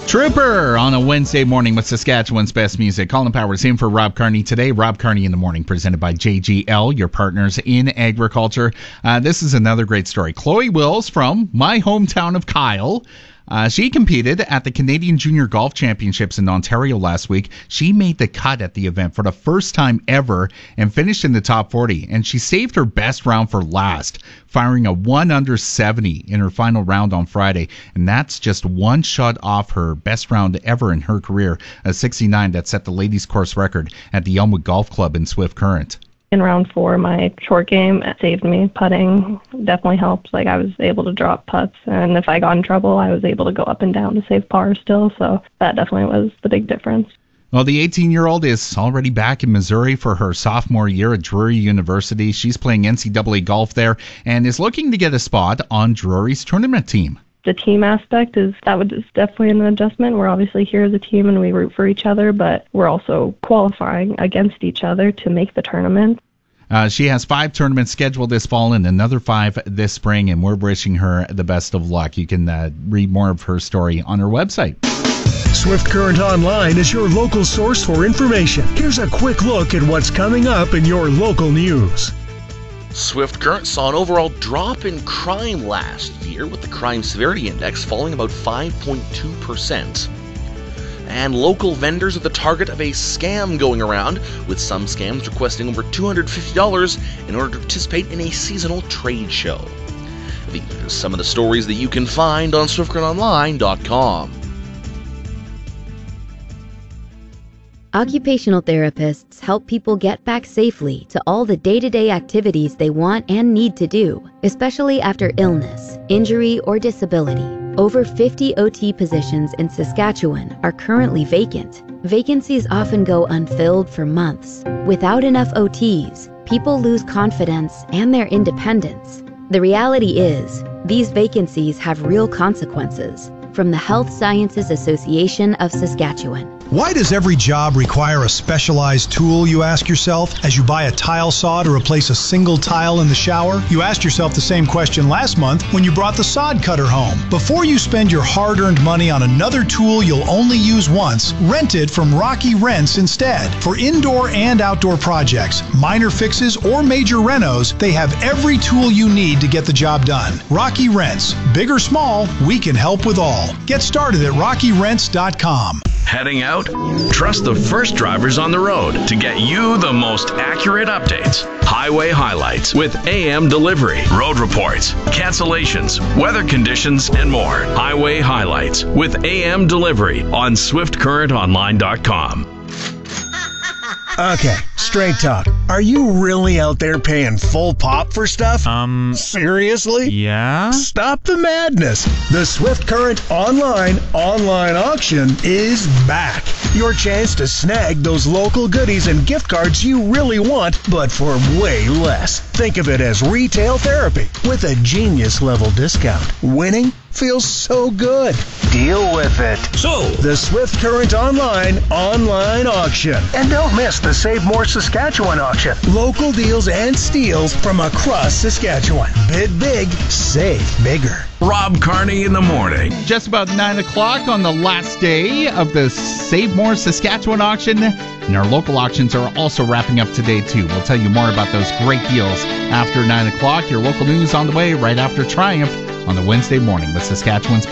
Trooper on a Wednesday morning with Saskatchewan's best music. Colin Powers in for Rob Carney today. Rob Carney in the morning, presented by JGL, your partners in agriculture. This is another great story. Chloe Wills from my hometown of Kyle. She competed at the Canadian Junior Golf Championships in Ontario last week. She made the cut at the event for the first time ever and finished in the top 40. And she saved her best round for last, firing a 1 under 70 in her final round on Friday. And that's just one shot off her best round ever in her career, a 69 that set the ladies' course record at the Elmwood Golf Club in Swift Current. In round 4, my short game saved me. Putting definitely helped. I was able to drop putts, and if I got in trouble, I was able to go up and down to save par still, so that definitely was the big difference. Well, the 18-year-old is already back in Missouri for her sophomore year at Drury University. She's playing NCAA golf there and is looking to get a spot on Drury's tournament team. The team aspect is definitely an adjustment. We're obviously here as a team and we root for each other, but we're also qualifying against each other to make the tournament. She has 5 tournaments scheduled this fall and another 5 this spring, and we're wishing her the best of luck. You can read more of her story on her website. Swift Current Online is your local source for information. Here's a quick look at what's coming up in your local news. Swift Current saw an overall drop in crime last year, with the crime severity index falling about 5.2%. And local vendors are the target of a scam going around, with some scams requesting over $250 in order to participate in a seasonal trade show. These are some of the stories that you can find on SwiftCurrentOnline.com. Occupational therapists help people get back safely to all the day-to-day activities they want and need to do, especially after illness, injury, or disability. Over 50 OT positions in Saskatchewan are currently vacant. Vacancies often go unfilled for months. Without enough OTs, people lose confidence and their independence. The reality is, these vacancies have real consequences. From the Health Sciences Association of Saskatchewan. Why does every job require a specialized tool, you ask yourself, as you buy a tile saw to replace a single tile in the shower? You asked yourself the same question last month when you brought the sod cutter home. Before you spend your hard-earned money on another tool you'll only use once, rent it from Rocky Rents instead. For indoor and outdoor projects, minor fixes, or major renos, they have every tool you need to get the job done. Rocky Rents. Big or small, we can help with all. Get started at rockyrents.com. Heading out? Trust the first drivers on the road to get you the most accurate updates. Highway highlights with AM delivery, road reports, cancellations, weather conditions, and more. Highway highlights with AM delivery on SwiftCurrentOnline.com. Okay, straight talk. Are you really out there paying full pop for stuff? Seriously? Yeah? Stop the madness. The Swift Current online auction is back. Your chance to snag those local goodies and gift cards you really want, but for way less. Think of it as retail therapy with a genius level discount. Winning feels so good. Deal with it. So, The Swift Current online auction. And don't miss the Save More Saskatchewan auction. Local deals and steals from across Saskatchewan. Bid big, save bigger. Rob Carney in the morning. Just about 9 o'clock on the last day of the Save More Saskatchewan auction. And our local auctions are also wrapping up today, too. We'll tell you more about those great deals after 9 o'clock. Your local news on the way right after Triumph on the Wednesday morning with Saskatchewan's